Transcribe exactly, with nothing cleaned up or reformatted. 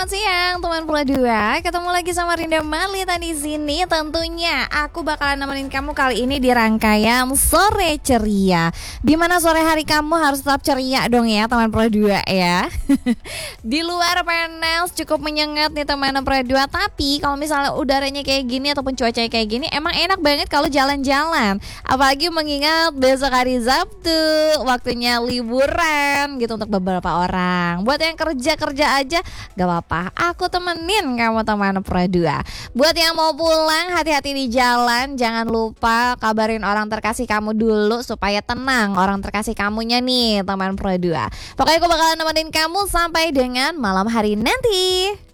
selamat siang teman Pula dua. Ketemu lagi sama Rinda Malita di sini. Tentunya aku bakalan nemenin kamu kali ini di rangkaian Sore Ceria. Dimana sore hari kamu harus tetap ceria dong ya teman Pula dua ya. Di luar panas cukup menyengat nih teman Pula dua. Tapi kalau misalnya udaranya kayak gini ataupun cuacanya kayak gini, emang enak banget kalau jalan-jalan. Apalagi mengingat besok hari Sabtu, waktunya liburan gitu untuk beberapa orang. Buat yang kerja-kerja aja gak apa-apa, aku temenin kamu teman Pro dua. Buat yang mau pulang, hati-hati di jalan. Jangan lupa kabarin orang terkasih kamu dulu supaya tenang orang terkasih kamunya nih teman Pro dua. Pokoknya aku bakalan nemenin kamu sampai dengan malam hari nanti.